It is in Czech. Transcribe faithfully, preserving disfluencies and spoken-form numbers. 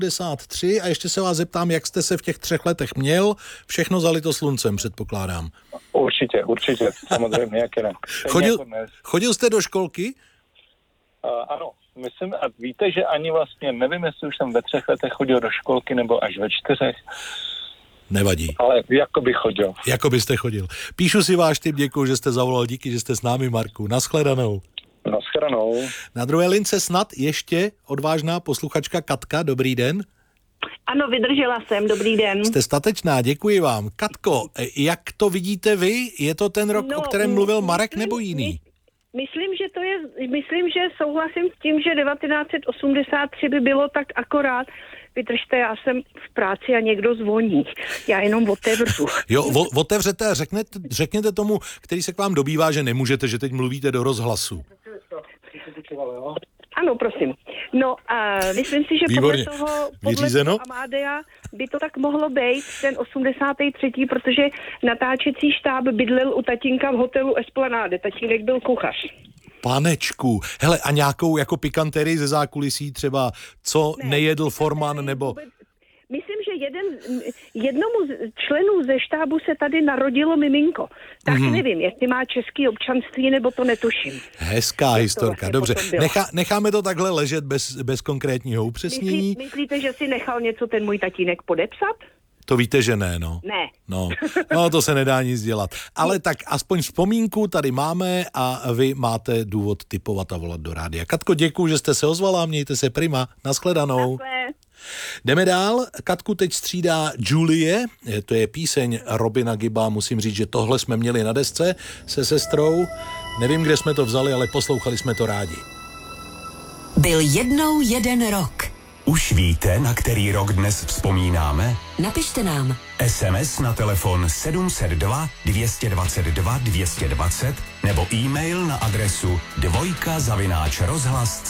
devadesát tři a ještě se vás zeptám, jak jste se v těch třech letech měl. Všechno zalito sluncem, předpokládám. Určitě, určitě, samozřejmě, jak ne. Chodil, chodil jste do školky? Uh, ano, myslím, a víte, že ani vlastně nevím, jestli už jsem ve třech letech chodil do školky, nebo až ve čtyřech. Nevadí. Ale jako by chodil. Jako byste chodil. Píšu si váš tip, děkuji, že jste zavolal, díky, že jste s námi, Marku. Naschledanou. Naschledanou. Na druhé lince snad ještě odvážná posluchačka Katka, dobrý den. Ano, vydržela jsem, dobrý den. Jste statečná, děkuji vám. Katko, jak to vidíte vy? Je to ten rok, no, o kterém mluvil Marek, nebo jiný? Myslím, že to je, myslím, že souhlasím s tím, že devatenáct set osmdesát tři by bylo tak akorát. Vydržte, já jsem v práci a někdo zvoní. Já jenom otevřu. Jo, o, otevřete a řeknete, řekněte tomu, který se k vám dobývá, že nemůžete, že teď mluvíte do rozhlasu. Ano, prosím. No a myslím si, že Výborně. podle toho, podle toho Amadea by to tak mohlo být ten osmdesátý třetí, protože natáčecí štáb bydlel u tatínka v hotelu Esplanáde. Tatínek byl kuchař. Panečku. Hele, a nějakou jako pikanterii ze zákulisí třeba, co ne, nejedl Forman, nebo... Vůbec, myslím, že jeden, jednomu z členů ze štábu se tady narodilo miminko. Tak mm-hmm. nevím, jestli má český občanství, nebo to netuším. Hezká historka, vlastně dobře. Nechá, necháme to takhle ležet bez, bez konkrétního upřesnění. Myslí, myslíte, že si nechal něco ten můj tatínek podepsat? To víte, že ne, no. Ne. No, no to se nedá nic dělat. Ale tak aspoň vzpomínku tady máme a vy máte důvod tipovat a volat do rádia. Katko, děkuju, že jste se ozvala, mějte se prima. Naschledanou. Takhle. Jdeme dál. Katku teď střídá Julie, to je píseň Robina Gibba, musím říct, že tohle jsme měli na desce se sestrou. Nevím, kde jsme to vzali, ale poslouchali jsme to rádi. Byl jednou jeden rok. Už víte, na který rok dnes vzpomínáme? Napište nám. es em es na telefon sedm set dva dvě dvacet dva dvě dvacet nebo e-mail na adresu dvojka zavináč rozhlas